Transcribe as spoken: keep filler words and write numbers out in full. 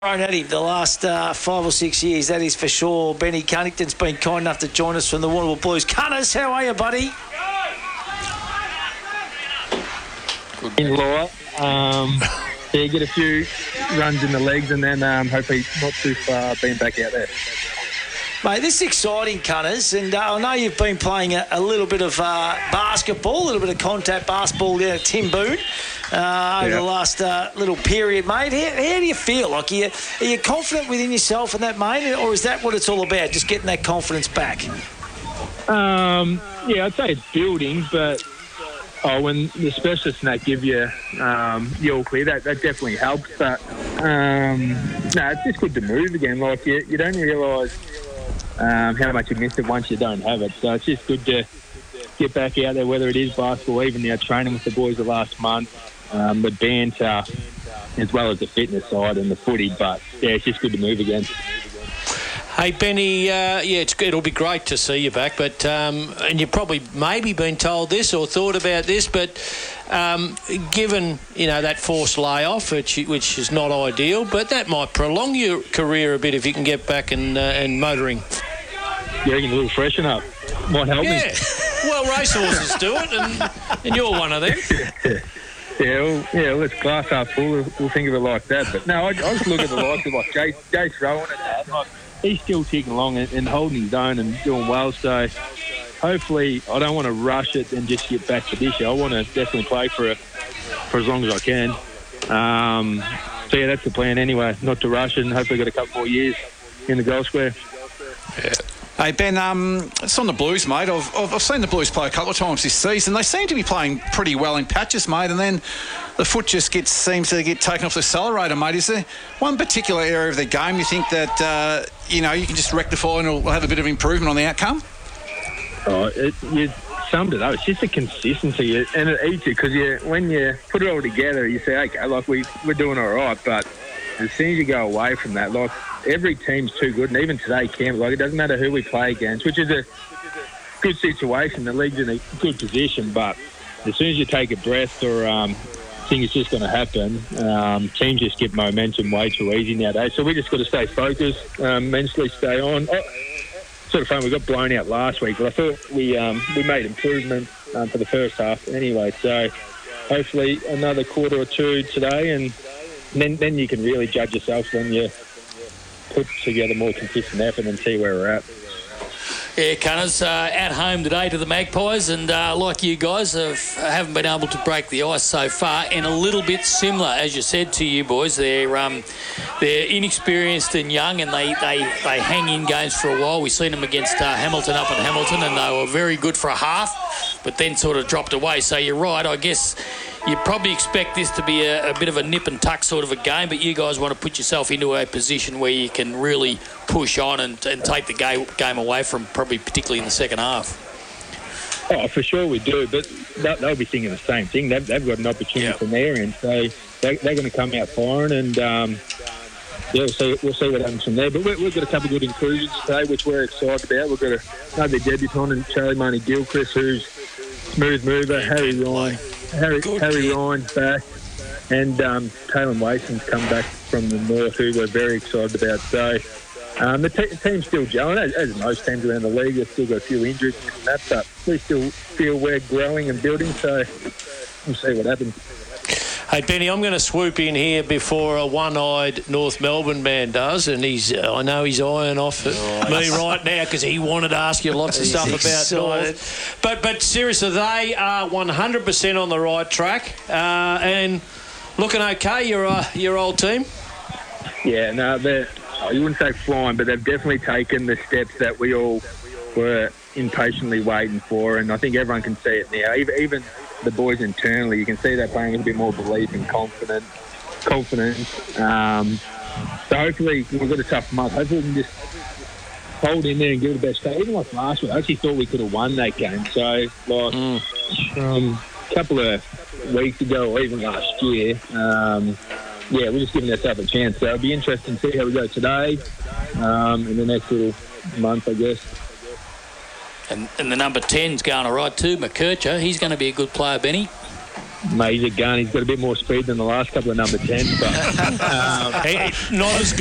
Thrown at him the last uh, five or six years, that is for sure. Benny Cunnington's been kind enough to join us from the Warrnambool Blues. Cunners, how are you, buddy? Good, Laura. Um, yeah, get a few runs in the legs and then um, hopefully not too far being back out there. Mate, this is exciting, Cunners, and uh, I know you've been playing a, a little bit of uh, basketball, a little bit of contact basketball down at Tim Boone uh, over yeah. the last uh, little period, mate. How, how do you feel? Like, are you, are you confident within yourself and that, mate, or is that what it's all about, just getting that confidence back? Um, yeah, I'd say it's building, but oh, when the specialists and that give you um, the all clear, that, that definitely helps. But um, no, it's just good to move again. Like, you, you don't realise Um, how much you miss it once you don't have it. So it's just good to get back out there, whether it is basketball, even you know, training with the boys the last month, um, the banter, as well as the fitness side and the footy. But yeah, it's just good to move again. Hey, Benny, uh, yeah, it's, it'll be great to see you back, but um, and you've probably maybe been told this or thought about this, but um, given, you know, that forced layoff, which, which is not ideal, but that might prolong your career a bit if you can get back and, uh, and motoring. Yeah, you can a little freshen up. Might help yeah. me. Well, racehorses do it, and, and you're one of them. yeah, yeah, well, yeah, let's glass half full. We'll, we'll think of it like that. But no, I, I just look at the likes of like Jace, Jace Rowan and that. Like, he's still ticking along and, and holding his own and doing well. So hopefully, I don't want to rush it and just get back to this year. I want to definitely play for it for as long as I can. Um, so yeah, that's the plan anyway. Not to rush it, and hopefully got a couple more years in the goal square. Yeah. Hey, Ben, um, it's on the Blues, mate. I've, I've, I've seen the Blues play a couple of times this season. They seem to be playing pretty well in patches, mate, and then the foot just gets seems to get taken off the accelerator, mate. Is there one particular area of the game you think that, uh, you know, you can just rectify and it'll have a bit of improvement on the outcome? Oh, it, you summed it up. It's just a consistency, and it eats it because you, when you put it all together, you say, okay, like we, we're doing all right, but as soon as you go away from that, like, every team's too good, and even today, Camp, like, it doesn't matter who we play against, which is a good situation. The league's in a good position, but as soon as you take a breath or um, think it's just going to happen, um, teams just get momentum way too easy nowadays. So we just got to stay focused, um, mentally stay on. Oh, sort of fun, we got blown out last week, but I thought we um, we made improvement um, for the first half anyway. So hopefully another quarter or two today, and then, then you can really judge yourself when you put together more consistent effort and see where we're at. Yeah, Cunners, uh, at home today to the Magpies, and uh, like you guys, have, haven't been able to break the ice so far, and a little bit similar, as you said, to you boys. They're um, they're inexperienced and young, and they, they, they hang in games for a while. We've seen them against uh, Hamilton up in Hamilton, and they were very good for a half, but then sort of dropped away. So you're right, I guess you probably expect this to be a, a bit of a nip and tuck sort of a game, but you guys want to put yourself into a position where you can really push on and, and take the game, game away from probably particularly in the second half. Oh, for sure we do, but they'll be thinking the same thing. They've, they've got an opportunity yep. from their end, so they, they're going to come out firing, and um, yeah, we'll see, we'll see what happens from there. But we, we've got a couple of good inclusions today, which we're excited about. We've got another debutant in Charlie Marnie Gilchrist, who's smooth mover, Harry Ryan. Harry, Harry Ryan's back, and um, Taylor Wason's come back from the north, who we're very excited about. So um, the te- team's still gelling, as, as most teams around the league. They've still got a few injuries and that, but we still feel we're growing and building, so we'll see what happens. Hey, Benny, I'm going to swoop in here before a one-eyed North Melbourne man does, and he's I know he's eyeing off at oh, me right now because he wanted to ask you lots of stuff about excited. North. But, but seriously, they are one hundred percent on the right track uh, and looking okay, your, uh, your old team? Yeah, no, they're, oh, you wouldn't say flying, but they've definitely taken the steps that we all were impatiently waiting for, and I think everyone can see it now. Even, even the boys internally, you can see they're playing with a bit more belief and confidence. confidence. Um, so hopefully we've got a tough month. Hopefully we can just hold in there and give it the best shot. Even like last week, I actually thought we could have won that game. So like mm. um, a couple of weeks ago, or even last year, um, yeah, we're just giving ourselves a chance. So it'll be interesting to see how we go today um, in the next little month, I guess. And, and the number ten's going all right too, McKercher. He's going to be a good player, Benny. mate, he's a gun. He's got a bit more speed than the last couple of number tens, but um, Hey, not as good.